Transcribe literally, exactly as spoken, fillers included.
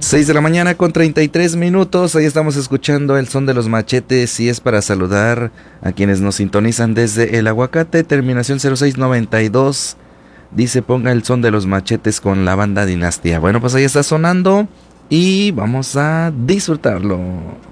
seis de la mañana con treinta y tres minutos, ahí estamos escuchando el son de los machetes y es para saludar a quienes nos sintonizan desde el Aguacate, terminación cero seis noventa y dos, dice ponga el son de los machetes con la banda Dinastía. Bueno, pues ahí está sonando y vamos a disfrutarlo.